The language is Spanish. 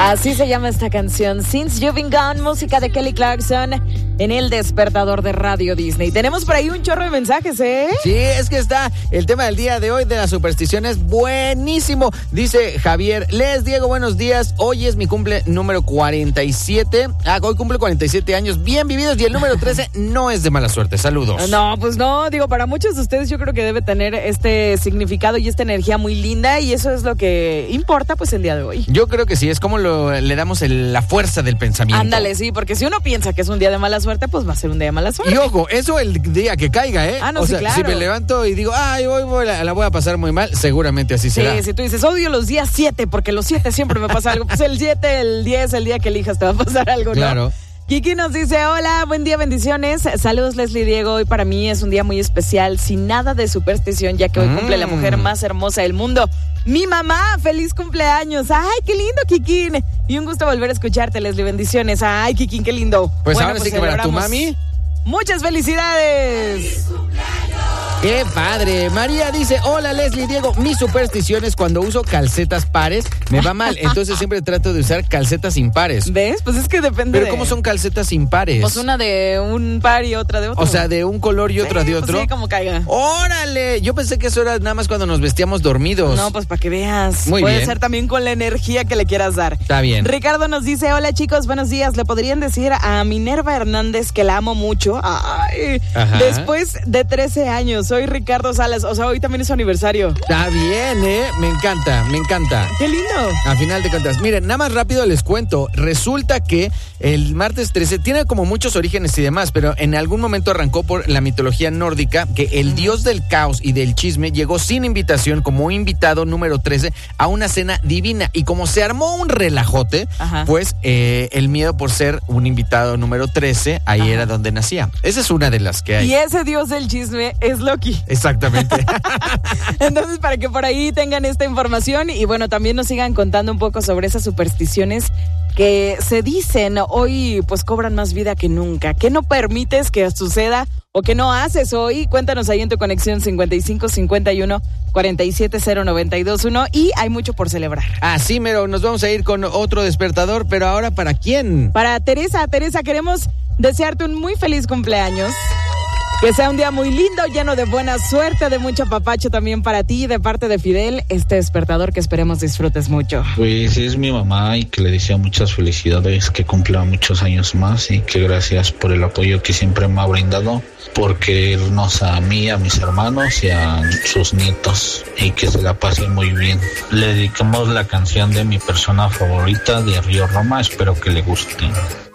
Así se llama esta canción, Since You've Been Gone, música de Kelly Clarkson en el despertador de Radio Disney. Tenemos por ahí un chorro de mensajes, ¿eh? Sí, es que está el tema del día de hoy de las supersticiones, buenísimo. Dice Javier, Diego, buenos días. Hoy es mi cumple número 47. Hoy cumple 47 años bien vividos y el número 13 no es de mala suerte. Saludos. No, pues no, digo, para muchos de ustedes yo creo que debe tener este significado y esta energía muy linda y eso es lo que importa pues el día de hoy. Yo creo que sí, es como le damos la fuerza del pensamiento. Ándale, sí, porque si uno piensa que es un día de mala suerte, pues va a ser un día de mala suerte. Y ojo, eso el día que caiga, ¿eh? No, o sí, sea, claro. Si me levanto y digo, hoy la voy a pasar muy mal, seguramente así será. Sí, si tú dices, odio los días 7, porque los 7 siempre me pasa algo, pues el 7, el 10, el día que elijas te va a pasar algo, ¿no? Claro. Kiki nos dice, hola, buen día, bendiciones. Saludos, Leslie, Diego. Hoy para mí es un día muy especial, sin nada de superstición, ya que hoy cumple la mujer más hermosa del mundo. Mi mamá, feliz cumpleaños. Ay, qué lindo, Kikín. Y un gusto volver a escucharte, Leslie, bendiciones. Ay, Kikín, qué lindo. Pues bueno, ahora sí que para tu mami. Muchas felicidades. ¡Qué padre! María dice, hola Leslie, Diego, mi superstición es cuando uso calcetas pares, me va mal, entonces siempre trato de usar calcetas impares. ¿Ves? Pues es que depende. ¿Pero cómo son calcetas impares? Pues una de un par y otra de otro. O sea, de un color y otra de otro. Pues sí, como caiga. ¡Órale! Yo pensé que eso era nada más cuando nos vestíamos dormidos. No, pues para que veas. Muy Puede bien. ser también con la energía que le quieras dar. Está bien. Ricardo nos dice, hola chicos, buenos días. ¿Le podrían decir a Minerva Hernández que la amo mucho? Ay, ajá. Después de 13 años, soy Ricardo Salas. O sea, hoy también es su aniversario. Está bien, ¿eh? Me encanta. ¡Qué lindo! A final de cuentas, miren, nada más rápido les cuento. Resulta que el martes 13 tiene como muchos orígenes y demás, pero en algún momento arrancó por la mitología nórdica que el dios del caos y del chisme llegó sin invitación como invitado número 13 a una cena divina. Y como se armó un relajote, pues el miedo por ser un invitado número 13, ahí era donde nacía. Esa es una de las que hay. Y ese dios del chisme es Loki. Exactamente. Entonces, para que por ahí tengan esta información y bueno, también nos sigan contando un poco sobre esas supersticiones que se dicen hoy pues cobran más vida que nunca. ¿Qué no permites que suceda o que no haces hoy? Cuéntanos ahí en tu conexión 5551-470-921 y hay mucho por celebrar. Así mero, nos vamos a ir con otro despertador, pero ahora ¿para quién? Para Teresa, queremos desearte un muy feliz cumpleaños. Que sea un día muy lindo, lleno de buena suerte, de mucho apapacho también para ti, de parte de Fidel, este despertador que esperemos disfrutes mucho. Pues es mi mamá y que le deseo muchas felicidades, que cumpla muchos años más y que gracias por el apoyo que siempre me ha brindado, por querernos a mí, a mis hermanos y a sus nietos y que se la pasen muy bien. Le dedicamos la canción de mi persona favorita de Río Roma, espero que le guste.